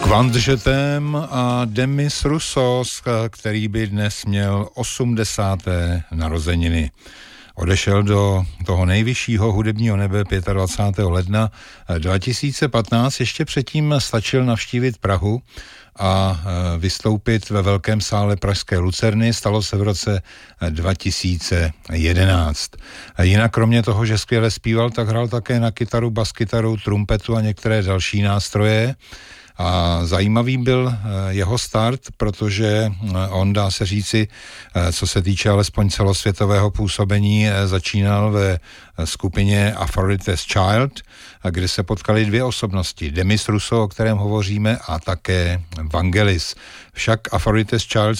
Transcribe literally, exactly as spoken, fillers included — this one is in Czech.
Quantjetem a Demis Roussos, který by dnes měl osmdesáté narozeniny. Odešel do toho nejvyššího hudebního nebe dvacátého pátého ledna dva tisíce patnáct, ještě předtím stačil navštívit Prahu a vystoupit ve velkém sále pražské Lucerny. Stalo se v roce dva tisíce jedenáct. Jinak kromě toho, že skvěle zpíval, tak hrál také na kytaru, baskytaru, trumpetu a některé další nástroje. A zajímavý byl jeho start, protože on, dá se říci, co se týče alespoň celosvětového působení, začínal ve skupině Aphrodite's Child, kde se potkali dvě osobnosti, Demis Roussos, o kterém hovoříme, a také Vangelis. Však Aphrodite's Child